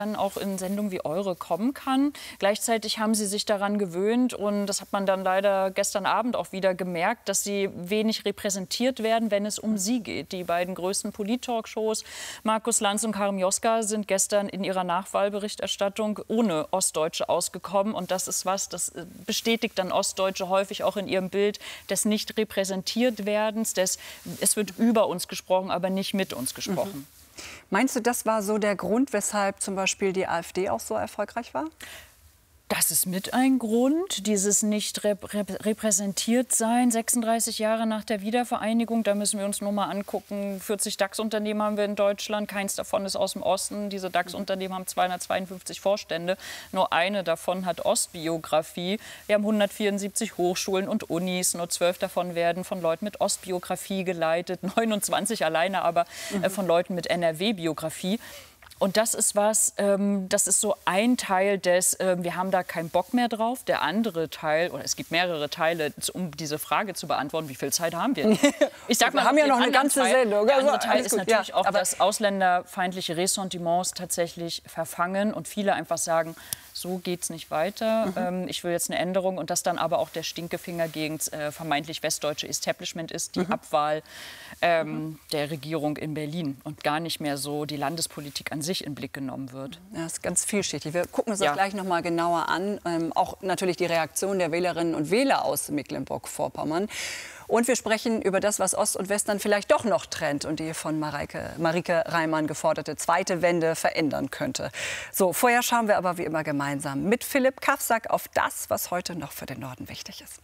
dann auch in Sendungen wie eure kommen kann. Gleichzeitig haben sie sich daran gewöhnt und das hat man dann leider gestern Abend auch wieder gemerkt, dass sie wenig repräsentiert werden, wenn es um sie geht. Die beiden größten Polit-Talkshows, Markus Lanz und Karim Joska, sind gestern in ihrer Nachwahlberichterstattung ohne Ostdeutsche ausgekommen und das ist was, das bestätigt dann Ostdeutsche häufig auch in ihrem Bild des nicht repräsentiert werdens, es wird über uns gesprochen, aber nicht mit uns gesprochen. Meinst du, das war so der Grund, weshalb zum Beispiel die AfD auch so erfolgreich war? Das ist mit ein Grund, dieses nicht repräsentiert sein, 36 Jahre nach der Wiedervereinigung. Da müssen wir uns nur mal angucken, 40 DAX-Unternehmen haben wir in Deutschland, keins davon ist aus dem Osten. Diese DAX-Unternehmen haben 252 Vorstände, nur eine davon hat Ostbiografie. Wir haben 174 Hochschulen und Unis, nur 12 davon werden von Leuten mit Ostbiografie geleitet, 29 alleine aber von Leuten mit NRW-Biografie. Und das ist was, das ist so ein Teil des, wir haben da keinen Bock mehr drauf. Der andere Teil, oder es gibt mehrere Teile, um diese Frage zu beantworten, wie viel Zeit haben wir? Ich sag mal, wir haben ja noch eine ganze Sendung. Der andere Teil ist natürlich auch, dass ausländerfeindliche Ressentiments tatsächlich verfangen und viele einfach sagen, so geht's nicht weiter. Ich will jetzt eine Änderung und das dann aber auch der Stinkefinger gegen vermeintlich westdeutsche Establishment ist, die Abwahl der Regierung in Berlin und gar nicht mehr so die Landespolitik an sich in den Blick genommen wird. Ja, das ist ganz vielschichtig. Wir gucken uns das gleich noch mal genauer an. Auch natürlich die Reaktion der Wählerinnen und Wähler aus Mecklenburg-Vorpommern. Und wir sprechen über das, was Ost und West dann vielleicht doch noch trennt und die von Marike Reimann geforderte zweite Wende verändern könnte. So, vorher schauen wir aber wie immer gemeinsam mit Philipp Kafsack auf das, was heute noch für den Norden wichtig ist.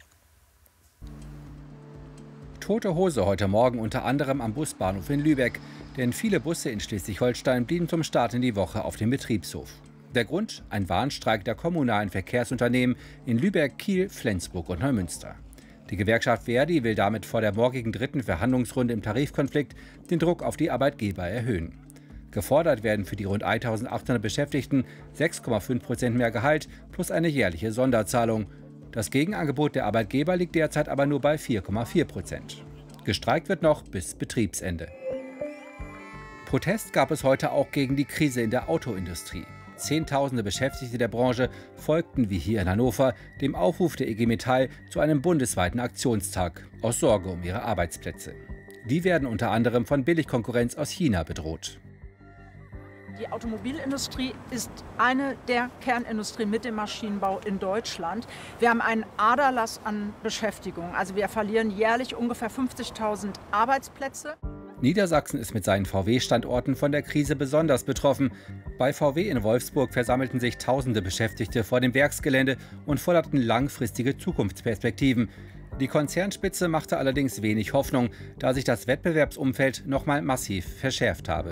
Tote Hose heute Morgen unter anderem am Busbahnhof in Lübeck. Denn viele Busse in Schleswig-Holstein blieben zum Start in die Woche auf dem Betriebshof. Der Grund? Ein Warnstreik der kommunalen Verkehrsunternehmen in Lübeck, Kiel, Flensburg und Neumünster. Die Gewerkschaft Verdi will damit vor der morgigen dritten Verhandlungsrunde im Tarifkonflikt den Druck auf die Arbeitgeber erhöhen. Gefordert werden für die rund 1.800 Beschäftigten 6,5% mehr Gehalt plus eine jährliche Sonderzahlung. Das Gegenangebot der Arbeitgeber liegt derzeit aber nur bei 4,4%. Gestreikt wird noch bis Betriebsende. Protest gab es heute auch gegen die Krise in der Autoindustrie. Zehntausende Beschäftigte der Branche folgten, wie hier in Hannover, dem Aufruf der IG Metall zu einem bundesweiten Aktionstag aus Sorge um ihre Arbeitsplätze. Die werden unter anderem von Billigkonkurrenz aus China bedroht. Die Automobilindustrie ist eine der Kernindustrien mit dem Maschinenbau in Deutschland. Wir haben einen Aderlass an Beschäftigung. Also wir verlieren jährlich ungefähr 50.000 Arbeitsplätze. Niedersachsen ist mit seinen VW-Standorten von der Krise besonders betroffen. Bei VW in Wolfsburg versammelten sich tausende Beschäftigte vor dem Werksgelände und forderten langfristige Zukunftsperspektiven. Die Konzernspitze machte allerdings wenig Hoffnung, da sich das Wettbewerbsumfeld nochmal massiv verschärft habe.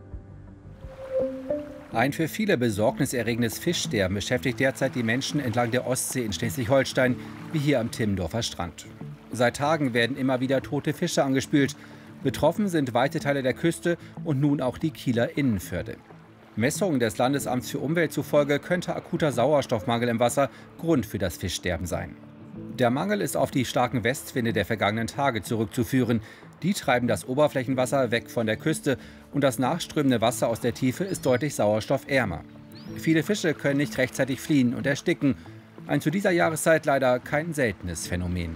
Ein für viele besorgniserregendes Fischsterben beschäftigt derzeit die Menschen entlang der Ostsee in Schleswig-Holstein, wie hier am Timmendorfer Strand. Seit Tagen werden immer wieder tote Fische angespült. Betroffen sind weite Teile der Küste und nun auch die Kieler Innenförde. Messungen des Landesamts für Umwelt zufolge könnte akuter Sauerstoffmangel im Wasser Grund für das Fischsterben sein. Der Mangel ist auf die starken Westwinde der vergangenen Tage zurückzuführen. Die treiben das Oberflächenwasser weg von der Küste und das nachströmende Wasser aus der Tiefe ist deutlich sauerstoffärmer. Viele Fische können nicht rechtzeitig fliehen und ersticken. Ein zu dieser Jahreszeit leider kein seltenes Phänomen.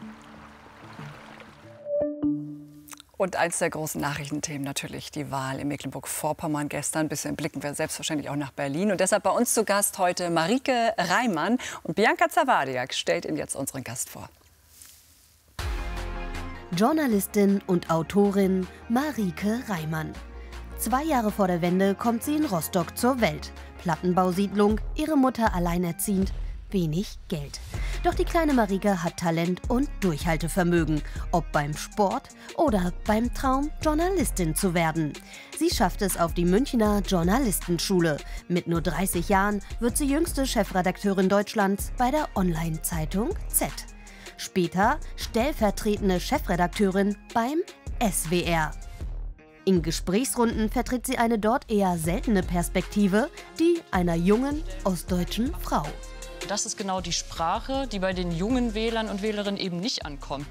Und eins der großen Nachrichtenthemen natürlich die Wahl in Mecklenburg-Vorpommern gestern. Ein bisschen blicken wir selbstverständlich auch nach Berlin. Und deshalb bei uns zu Gast heute Marike Reimann. Und Bianca Zawadiak stellt Ihnen jetzt unseren Gast vor. Journalistin und Autorin Marike Reimann. 2 Jahre vor der Wende kommt sie in Rostock zur Welt. Plattenbausiedlung, ihre Mutter alleinerziehend, wenig Geld. Doch die kleine Marike hat Talent und Durchhaltevermögen, ob beim Sport oder beim Traum, Journalistin zu werden. Sie schafft es auf die Münchner Journalistenschule. Mit nur 30 Jahren wird sie jüngste Chefredakteurin Deutschlands bei der Online-Zeitung Z. Später stellvertretende Chefredakteurin beim SWR. In Gesprächsrunden vertritt sie eine dort eher seltene Perspektive, die einer jungen ostdeutschen Frau. Das ist genau die Sprache, die bei den jungen Wählern und Wählerinnen eben nicht ankommt.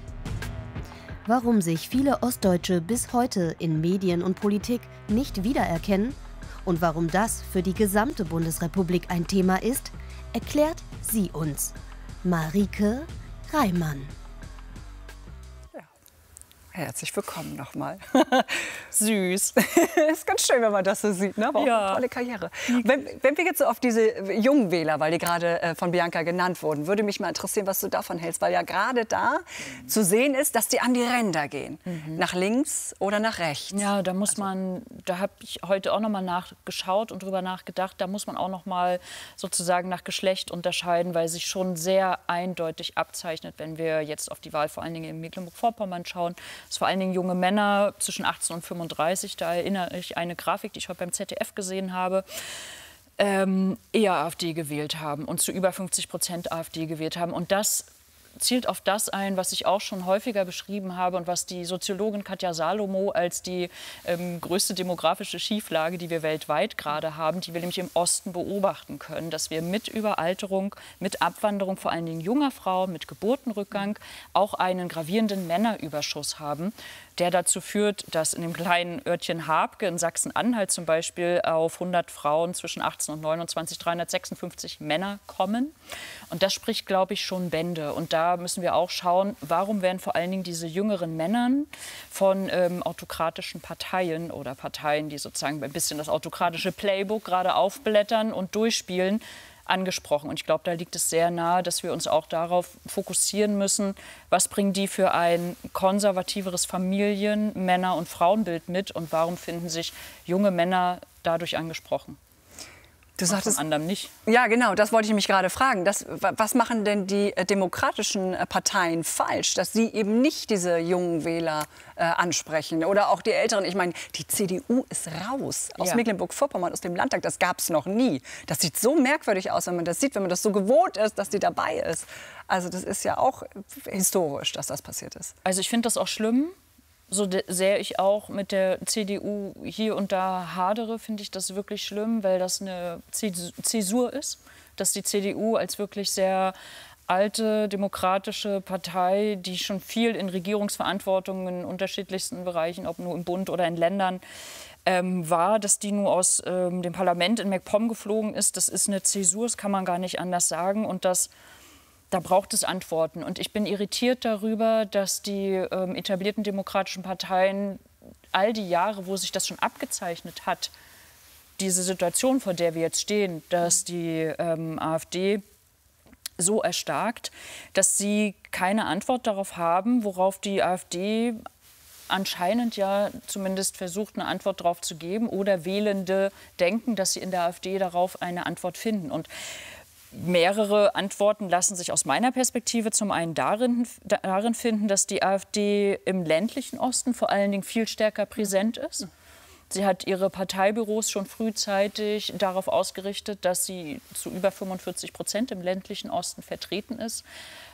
Warum sich viele Ostdeutsche bis heute in Medien und Politik nicht wiedererkennen Und warum das für die gesamte Bundesrepublik ein Thema ist, erklärt sie uns. Marike Reimann. Herzlich willkommen nochmal. Süß. Ist ganz schön, wenn man das so sieht, ne? Aber auch eine tolle Karriere. Wenn wir jetzt so auf diese jungen Wähler, weil die gerade von Bianca genannt wurden, würde mich mal interessieren, was du davon hältst. Weil ja gerade da zu sehen ist, dass die an die Ränder gehen. Nach links oder nach rechts. Ja, da muss man, da habe ich heute auch noch mal nachgeschaut und drüber nachgedacht, da muss man auch noch mal sozusagen nach Geschlecht unterscheiden, weil sich schon sehr eindeutig abzeichnet, wenn wir jetzt auf die Wahl vor allen Dingen in Mecklenburg-Vorpommern schauen. Das vor allen Dingen junge Männer zwischen 18 und 35. Da erinnere ich eine Grafik, die ich heute beim ZDF gesehen habe, eher AfD gewählt haben und zu über 50% AfD gewählt haben. Und das zielt auf das ein, was ich auch schon häufiger beschrieben habe und was die Soziologin Katja Salomo als die größte demografische Schieflage, die wir weltweit gerade haben, die wir nämlich im Osten beobachten können, dass wir mit Überalterung, mit Abwanderung vor allen Dingen junger Frauen, mit Geburtenrückgang auch einen gravierenden Männerüberschuss haben, der dazu führt, dass in dem kleinen Örtchen Habke in Sachsen-Anhalt zum Beispiel auf 100 Frauen zwischen 18 und 29 356 Männer kommen. Und das spricht, glaube ich, schon Bände. Und da müssen wir auch schauen, warum werden vor allen Dingen diese jüngeren Männer von autokratischen Parteien oder Parteien, die sozusagen ein bisschen das autokratische Playbook gerade aufblättern und durchspielen, angesprochen. Und ich glaube, da liegt es sehr nahe, dass wir uns auch darauf fokussieren müssen, was bringen die für ein konservativeres Familien-, Männer- und Frauenbild mit und warum finden sich junge Männer dadurch angesprochen. Du sagtest anderen nicht. Ja, genau, das wollte ich mich gerade fragen. Was machen denn die demokratischen Parteien falsch, dass sie eben nicht diese jungen Wähler ansprechen oder auch die Älteren? Ich meine, die CDU ist raus aus Mecklenburg-Vorpommern, aus dem Landtag. Das gab es noch nie. Das sieht so merkwürdig aus, wenn man das sieht, wenn man das so gewohnt ist, dass die dabei ist. Also das ist ja auch historisch, dass das passiert ist. Also ich finde das auch schlimm. So sehr ich auch mit der CDU hier und da hadere, finde ich das wirklich schlimm, weil das eine Zäsur ist, dass die CDU als wirklich sehr alte demokratische Partei, die schon viel in Regierungsverantwortung in unterschiedlichsten Bereichen, ob nur im Bund oder in Ländern, war, dass die nur aus dem Parlament in MacPom geflogen ist. Das ist eine Zäsur, das kann man gar nicht anders sagen. Und da braucht es Antworten. Und ich bin irritiert darüber, dass die etablierten demokratischen Parteien all die Jahre, wo sich das schon abgezeichnet hat, diese Situation, vor der wir jetzt stehen, dass die AfD so erstarkt, dass sie keine Antwort darauf haben, worauf die AfD anscheinend ja zumindest versucht, eine Antwort darauf zu geben oder Wählende denken, dass sie in der AfD darauf eine Antwort finden. Und mehrere Antworten lassen sich aus meiner Perspektive zum einen darin finden, dass die AfD im ländlichen Osten vor allen Dingen viel stärker präsent ist. Sie hat ihre Parteibüros schon frühzeitig darauf ausgerichtet, dass sie zu über 45% im ländlichen Osten vertreten ist.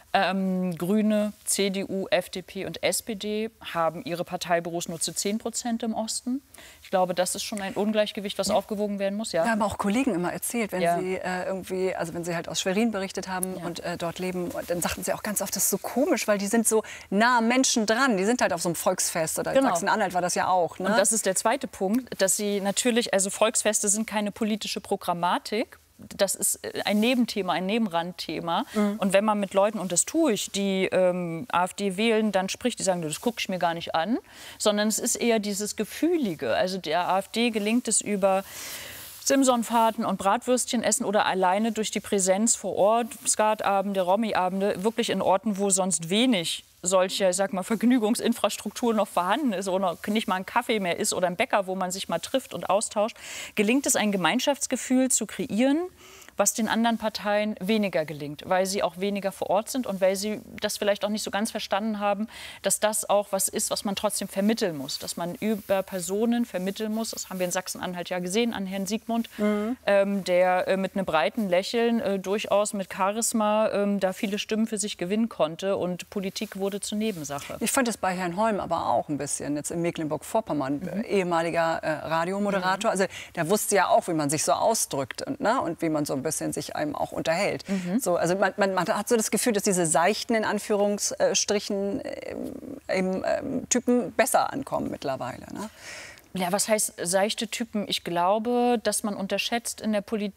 Grüne, CDU, FDP und SPD haben ihre Parteibüros nur zu 10% im Osten. Ich glaube, das ist schon ein Ungleichgewicht, was aufgewogen werden muss. Ja. Da haben auch Kollegen immer erzählt, wenn sie wenn sie halt aus Schwerin berichtet haben und dort leben, dann sagten sie auch ganz oft, das ist so komisch, weil die sind so nah am Menschen dran. Die sind halt auf so einem Volksfest oder in Sachsen-Anhalt war das ja auch. Ne? Und das ist der zweite Punkt, dass sie natürlich, also Volksfeste sind keine politische Programmatik. Das ist ein Nebenthema, ein Nebenrandthema. Und wenn man mit Leuten, und das tue ich, die AfD wählen, dann spricht, die sagen, das gucke ich mir gar nicht an, sondern es ist eher dieses Gefühlige. Also der AfD gelingt es über Simsonfahrten und Bratwürstchen essen oder alleine durch die Präsenz vor Ort, Skatabende, Romy-Abende, wirklich in Orten, wo sonst wenig solche, ich sag mal, Vergnügungsinfrastruktur noch vorhanden ist oder nicht mal ein Kaffee mehr ist oder ein Bäcker, wo man sich mal trifft und austauscht, gelingt es, ein Gemeinschaftsgefühl zu kreieren, was den anderen Parteien weniger gelingt, weil sie auch weniger vor Ort sind und weil sie das vielleicht auch nicht so ganz verstanden haben, dass das auch was ist, was man trotzdem vermitteln muss, dass man über Personen vermitteln muss. Das haben wir in Sachsen-Anhalt ja gesehen an Herrn Siegmund, der mit einem breiten Lächeln, durchaus mit Charisma, da viele Stimmen für sich gewinnen konnte und Politik wurde zur Nebensache. Ich fand es bei Herrn Holm aber auch ein bisschen, jetzt in Mecklenburg-Vorpommern, ehemaliger Radiomoderator, also der wusste ja auch, wie man sich so ausdrückt und wie man so ein bisschen sich einem auch unterhält. So, also man hat so das Gefühl, dass diese seichten, in Anführungsstrichen, Typen besser ankommen mittlerweile. Ne? Ja, was heißt seichte Typen? Ich glaube, dass man unterschätzt in der Politik,